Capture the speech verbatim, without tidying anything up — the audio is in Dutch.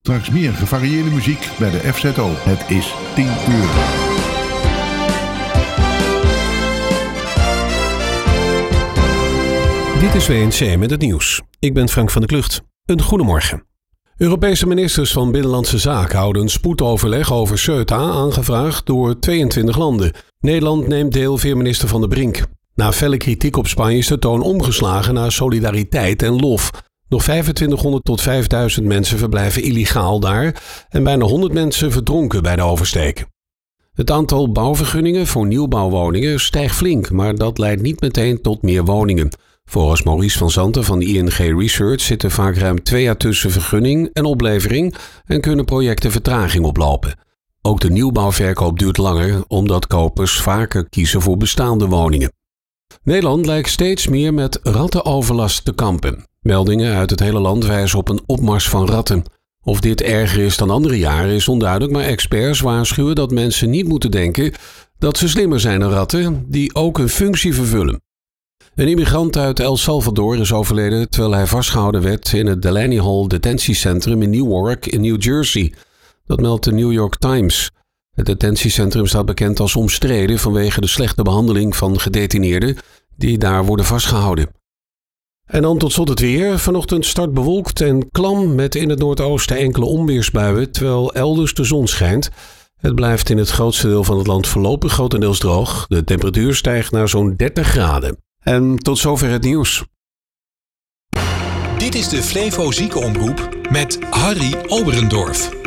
Straks meer gevarieerde muziek bij de F Z O. Het is tien uur. Dit is W N C met het nieuws. Ik ben Frank van der Klucht. Een goedemorgen. Europese ministers van Binnenlandse Zaken houden een spoedoverleg over Ceuta aangevraagd door tweeëntwintig landen. Nederland neemt deel via minister Van der Brink. Na felle kritiek op Spanje is de toon omgeslagen naar solidariteit en lof. Nog vijfentwintighonderd tot vijfduizend mensen verblijven illegaal daar en bijna honderd mensen verdronken bij de oversteek. Het aantal bouwvergunningen voor nieuwbouwwoningen stijgt flink, maar dat leidt niet meteen tot meer woningen. Volgens Maurice van Zanten van I N G Research zit er vaak ruim twee jaar tussen vergunning en oplevering en kunnen projecten vertraging oplopen. Ook de nieuwbouwverkoop duurt langer, omdat kopers vaker kiezen voor bestaande woningen. Nederland lijkt steeds meer met rattenoverlast te kampen. Meldingen uit het hele land wijzen op een opmars van ratten. Of dit erger is dan andere jaren is onduidelijk, maar experts waarschuwen dat mensen niet moeten denken dat ze slimmer zijn dan ratten die ook een functie vervullen. Een immigrant uit El Salvador is overleden terwijl hij vastgehouden werd in het Delaney Hall detentiecentrum in Newark in New Jersey. Dat meldt de New York Times. Het detentiecentrum staat bekend als omstreden vanwege de slechte behandeling van gedetineerden die daar worden vastgehouden. En dan tot slot het weer. Vanochtend start bewolkt en klam met in het noordoosten enkele onweersbuien, terwijl elders de zon schijnt. Het blijft in het grootste deel van het land voorlopig grotendeels droog. De temperatuur stijgt naar zo'n dertig graden. En tot zover het nieuws. Dit is de Flevo Ziekenomroep met Harry Oberendorf.